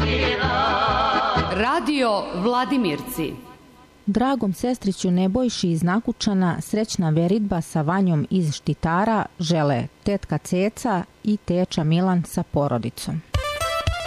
Radio Vladimirci. Dragom sestriću Nebojši iz Nakučana srećna veridba sa Vanjom iz Štitara žele tetka Ceca i teča Milan sa porodicom.